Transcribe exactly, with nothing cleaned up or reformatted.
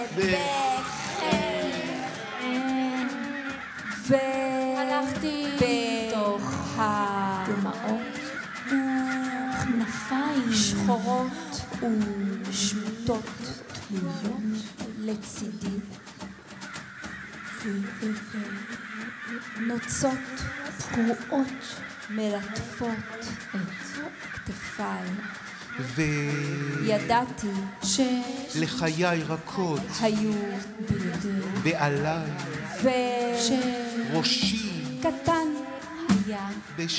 והלכתי בתוך הדמעות וכנפיים שחורות ושמוטות תלויות לצידי נוצות פרועות מלטפות את כתפיי וידעתי לחיי רכות היו בידי בעליי וראשי ראשי קטן היה